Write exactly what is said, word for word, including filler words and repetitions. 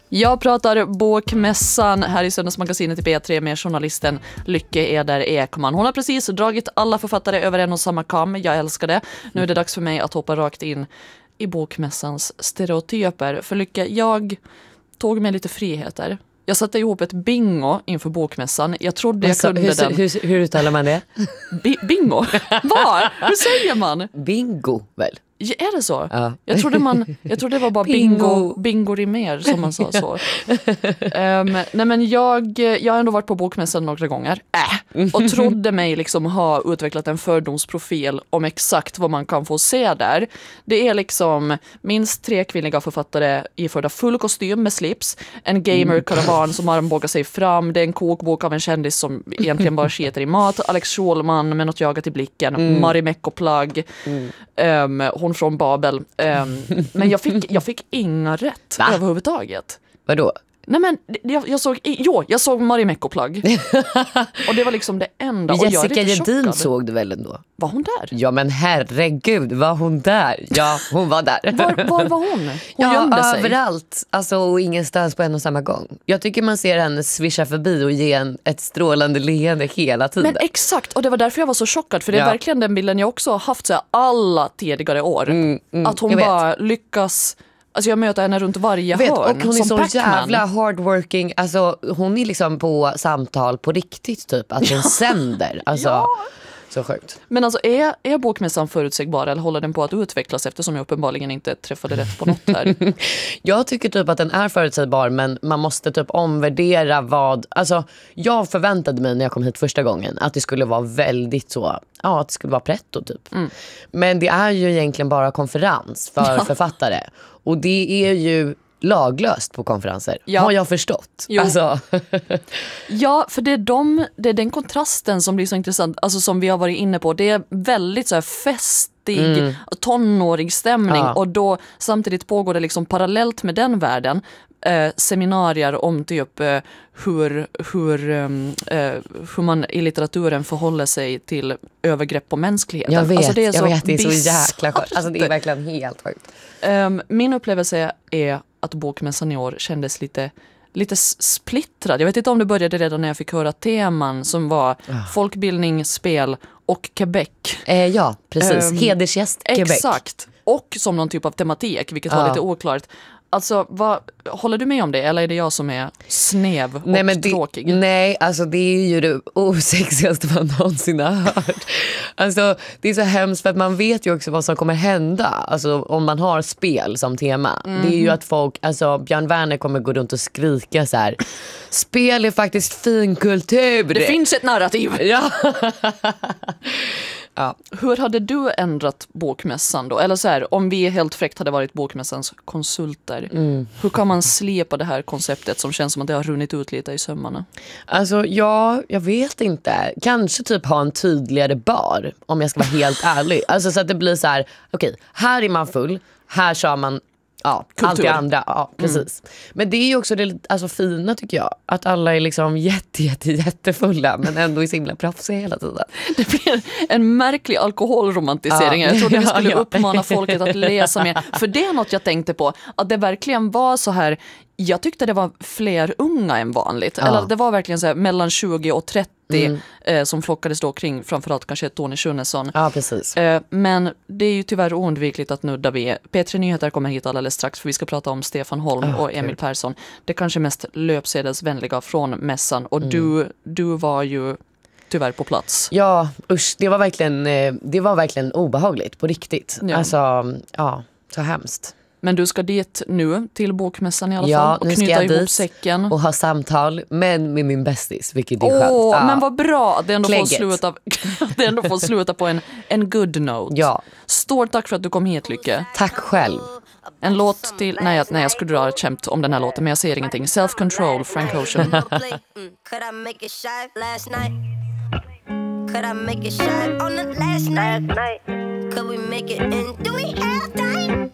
Jag pratar bokmässan här i Söndagsmagasinet i B tre med journalisten Lykke Eder Ekman. Hon har precis dragit alla författare över en och samma kam. Jag älskar det. Nu är det dags för mig att hoppa rakt in i bokmässans stereotyper. För Lykke, jag tog mig lite friheter. Jag satte ihop ett bingo inför bokmässan. Jag trodde jag kunde hur, den. Hur, hur uttalar man det? Bi- bingo? Vad? Hur säger man? Bingo, väl? Ja, är det så? Ja. Jag trodde man, jag trodde det var bara bingo, bingo rimer som man sa så. um, nej men jag, jag har ändå varit på bokmässan några gånger äh, och trodde mig liksom ha utvecklat en fördomsprofil om exakt vad man kan få se där. Det är liksom minst tre kvinnliga författare iförda full kostym med slips, en gamer-karavan som armbågar sig fram, det är en kokbok av en kändis som egentligen bara skiter i mat, Alex Schulman med något jagat i blicken, mm. Marimekko-plagg, mm. um, hon från Babel. Um, men jag fick, jag fick inga rätt Va? överhuvudtaget. Vadå? Nej men jag, jag såg jo, jag såg Marimekko-plagg. Och det var liksom det enda. Och Jessica Jedin såg du väl ändå? Var hon där? Ja men herregud, var hon där? Ja, hon var där. Var, var var hon? Hon ja, gömde sig. Överallt. Alltså och ingenstans på en och samma gång. Jag tycker man ser henne svischa förbi och ge en ett strålande leende hela tiden. Men exakt, och det var därför jag var så chockad. För det är ja. verkligen den bilden jag också har haft så här, alla tidigare år. Mm, mm, att hon bara lyckas. Alltså jag möter henne runt varje vet, hörn. Och hon är så Pac-Man. jävla hardworking. Alltså hon är liksom på samtal på riktigt typ. Att hon sänder. Alltså ja. så sjukt. Men alltså är, är bokmässan förutsägbar eller håller den på att utvecklas eftersom jag uppenbarligen inte träffade rätt på något här? Jag tycker typ att den är förutsägbar men man måste typ omvärdera vad... Alltså jag förväntade mig när jag kom hit första gången att det skulle vara väldigt så... Ja, att det skulle vara pretto typ. Mm. Men det är ju egentligen bara konferens för ja. författare. Och det är ju laglöst på konferenser. Ja. Har jag förstått. Alltså. Ja, för det är, de, det är den kontrasten som blir så intressant. Alltså som vi har varit inne på. Det är väldigt så här festig, mm. tonårig stämning. Ja. Och då samtidigt pågår det liksom parallellt med den världen. Eh, seminarier om typ eh, hur, hur, eh, hur man i litteraturen förhåller sig till övergrepp på mänskligheten. Jag vet, alltså det är så jag vet, det är så jäkla skönt. Alltså det är verkligen helt sjukt. Eh, min upplevelse är att bokmässan i år kändes lite, lite splittrad. Jag vet inte om det började redan när jag fick höra teman som var oh. folkbildning, spel och Quebec. Eh, ja, precis. Um, Hedersgäst Quebec. Exakt. Och som någon typ av tematik, vilket oh. var lite oklart. Alltså, vad, håller du med om det? Eller är det jag som är snäv och nej, men det, tråkig? Nej, alltså det är ju det osexigaste man någonsin har hört. Alltså, det är så hemskt för att man vet ju också vad som kommer hända. Alltså, om man har spel som tema. Mm. Det är ju att folk, alltså Björn Werner kommer gå runt och skrika så här: spel är faktiskt fin kultur. Det finns ett narrativ. Ja. Ja. Hur hade du ändrat bokmässan då? Eller så här, om vi helt fräckt hade varit bokmässans konsulter. Mm. Hur kan man släpa det här konceptet som känns som att det har runnit ut lite i sömmarna? Alltså, ja, jag vet inte. Kanske typ ha en tydligare bar, om jag ska vara helt ärlig. Alltså så att det blir så här, okej, okay, här är man full, här sa man ja, allt det andra, ja, precis. Mm. Men det är ju också det alltså, fina tycker jag. Att alla är liksom jätte, jätte, jättefulla men ändå är så himla proffsiga hela tiden. Det blir en märklig alkoholromantisering. Ja. Jag trodde vi skulle uppmana folket att läsa mer. För det är något jag tänkte på. Att det verkligen var så här. Jag tyckte det var fler unga än vanligt. Ja. Eller det var verkligen så här mellan tjugo och trettio mm. eh, som flockades då kring framförallt kanske Tony Schunnesson. Ja, precis. Eh, men det är ju tyvärr oundvikligt att nudda vi. P tre Nyheter kommer hit alldeles strax för vi ska prata om Stefan Holm oh, och Emil okay. Persson. Det kanske mest löpsedelsvänliga från mässan. Och mm. du, du var ju tyvärr på plats. Ja, usch, det var verkligen, det var verkligen obehagligt på riktigt. Ja. Alltså, ja, så hemskt. Men du ska dit nu till bokmässan i alla ja, fall och knyta ihop säcken. Och ha samtal, men med min bästis, vilket är Åh, skönt. Ja. Men vad bra att det ändå får sluta, det ändå får sluta på en, en good note. Ja. Stort tack för att du kom hit, Lykke. Tack själv. En låt till, nej, nej jag skulle dra ett skämt om den här låten, men jag säger ingenting. Self Control, Frank Ocean. Could I make it shy last night? Could I make it shy on the last night? Could we make it in? Do we have time?